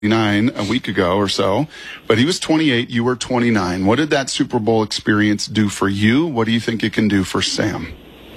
a week ago or so, but he was 28, you were 29. What did that Super Bowl experience do for you? What do you think it can do for Sam?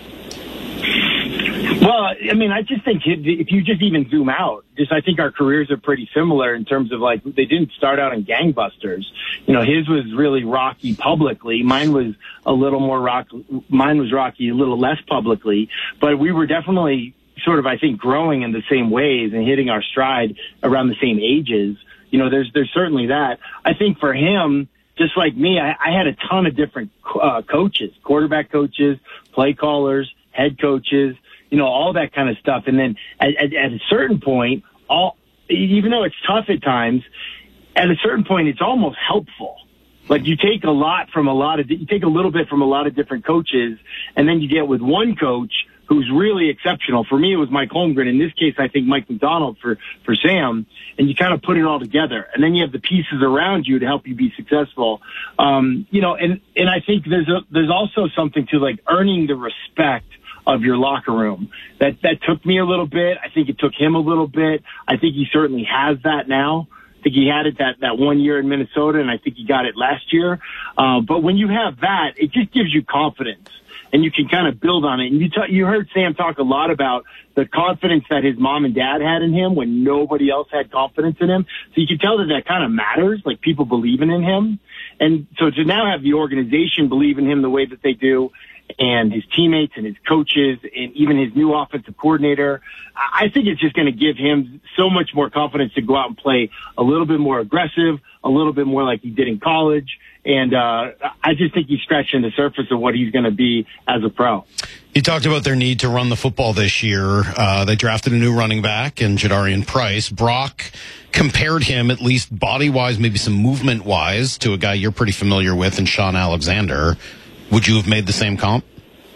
Well, I mean, I just think if you just even zoom out, I think our careers are pretty similar in terms of, like, they didn't start out in gangbusters. You know, his was really rocky publicly. Mine was a little more Mine was rocky a little less publicly, but we were definitely sort of, I think, growing in the same ways and hitting our stride around the same ages. You know, there's certainly that. I think for him, just like me, I had a ton of different coaches, quarterback coaches, play callers, head coaches, you know, all that kind of stuff. And then at a certain point, even though it's tough at times, at a certain point, it's almost helpful. Like, you take you take a little bit from a lot of different coaches, and then you get with one coach who's really exceptional. For me, it was Mike Holmgren. In this case, I think Mike McDonald for Sam. And you kind of put it all together. And then you have the pieces around you to help you be successful. You know, and I think there's also something to, like, earning the respect of your locker room. That took me a little bit. I think it took him a little bit. I think he certainly has that now. I think he had it that 1 year in Minnesota, and I think he got it last year. But when you have that, it just gives you confidence, and you can kind of build on it. And you heard Sam talk a lot about the confidence that his mom and dad had in him when nobody else had confidence in him. So you can tell that kind of matters, like people believing in him. And so to now have the organization believe in him the way that they do, and his teammates and his coaches and even his new offensive coordinator, I think it's just going to give him so much more confidence to go out and play a little bit more aggressive, a little bit more like he did in college. And I just think he's scratching the surface of what he's going to be as a pro. You talked about their need to run the football this year. They drafted a new running back in Jadarian Price. Brock compared him, at least body-wise, maybe some movement-wise, to a guy you're pretty familiar with in Sean Alexander. Would you have made the same comp?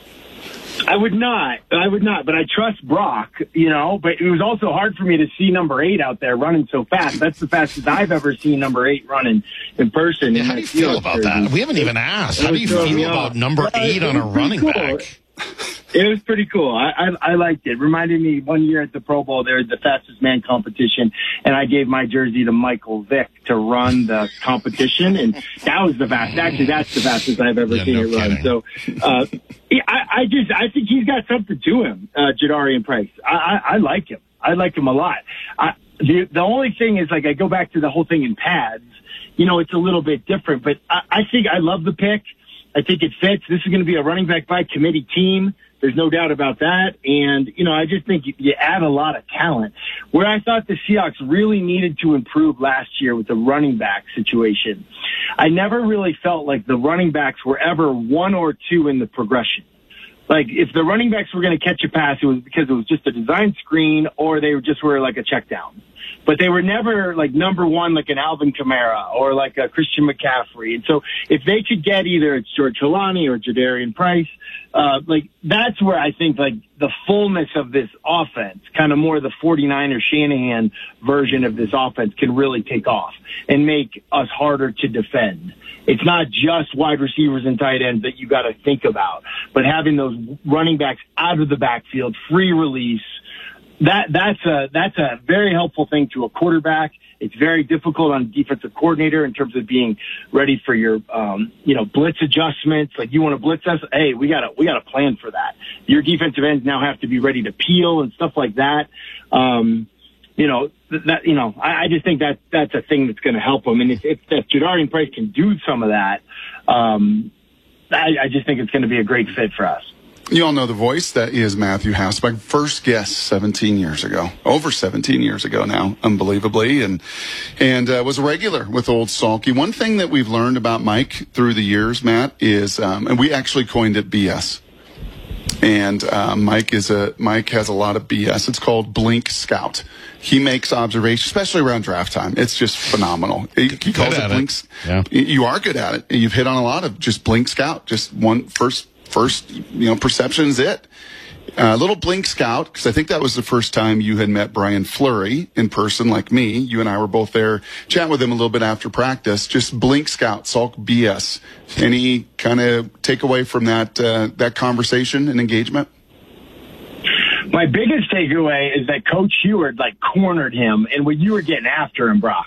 I would not, but I trust Brock, you know, but it was also hard for me to see number 8 out there running so fast. That's the fastest I've ever seen number 8 running in person. Yeah, how do you feel about that? We haven't even asked. How do you feel about number 8 on a running back? It was pretty cool. I liked it. Reminded me 1 year at the Pro Bowl, there was the fastest man competition, and I gave my jersey to Michael Vick to run the competition, and that was the fastest. Actually, that's the fastest I've ever seen it run. So, I think he's got something to him, Jadarian Price. I like him. I like him a lot. The only thing is, like, I go back to the whole thing in pads. You know, it's a little bit different, but I think I love the pick. I think it fits. This is going to be a running back by committee team. There's no doubt about that. And, you know, I just think you add a lot of talent. Where I thought the Seahawks really needed to improve last year with the running back situation, I never really felt like the running backs were ever 1 or 2 in the progression. Like, if the running backs were going to catch a pass, it was because it was just a design screen or they just were like a check down. But they were never like number 1, like an Alvin Kamara or like a Christian McCaffrey. And so if they could get either it's George Holani or Jadarian Price, like that's where I think like the fullness of this offense, kind of more the 49er Shanahan version of this offense, can really take off and make us harder to defend. It's not just wide receivers and tight ends that you got to think about, but having those running backs out of the backfield, free release, that's a very helpful thing to a quarterback. It's very difficult on a defensive coordinator in terms of being ready for your, blitz adjustments. Like, you want to blitz us? Hey, we got a plan for that. Your defensive ends now have to be ready to peel and stuff like that. I just think that's a thing that's going to help them. And if Jadarian Price can do some of that, I just think it's going to be a great fit for us. You all know the voice. That is Matthew Hasselbeck. First guest 17 years ago, over 17 years ago now, unbelievably, and was a regular with Old Sulky. One thing that we've learned about Mike through the years, Matt, is, and we actually coined it BS. And Mike has a lot of BS. It's called Blink Scout. He makes observations, especially around draft time. It's just phenomenal. He calls it Blink. Yeah. You are good at it. You've hit on a lot of just Blink Scout. Just first, perception is it. Little Blink Scout, because I think that was the first time you had met Brian Fleury in person, like me. You and I were both there, chatting with him a little bit after practice. Just Blink Scout, Sulk BS. Any kind of takeaway from that conversation and engagement? My biggest takeaway is that Coach Heward cornered him, and when you were getting after him, Brock.